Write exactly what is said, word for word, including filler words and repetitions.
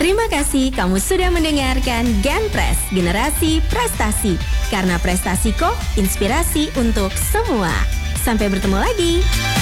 Terima kasih kamu sudah mendengarkan Genpres, Generasi Prestasi. Karena prestasi kok inspirasi untuk semua. Sampai bertemu lagi.